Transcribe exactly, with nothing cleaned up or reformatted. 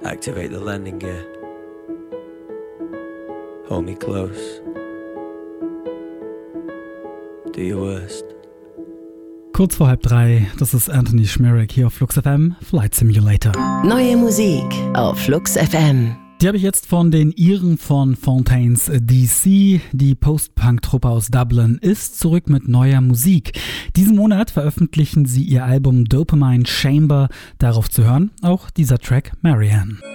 Activate the landing gear. Hold me close. Do your worst. Kurz vor halb drei, das ist Anthony Schmierek hier auf Flux F M, Flight Simulator. Neue Musik auf Flux F M. Die habe ich jetzt von den Iren von Fontaines D C. Die Post-Punk-Truppe aus Dublin ist zurück mit neuer Musik. Diesen Monat veröffentlichen sie ihr Album Dopamine Chamber. Darauf zu hören auch dieser Track Marianne.